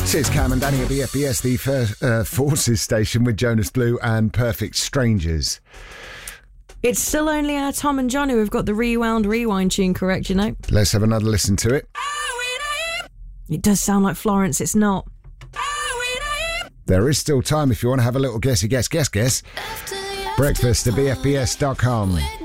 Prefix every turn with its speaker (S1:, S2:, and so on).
S1: It's Cam and Danny at BFBS, the Forces station with Jonas Blue and Perfect Strangers.
S2: It's still only our Tom and John who have got the rewind tune correct, you know.
S1: Let's have another listen to it.
S2: It does sound like Florence, it's not.
S1: There is still time if you want to have a little guess. Breakfast at BFBS.com.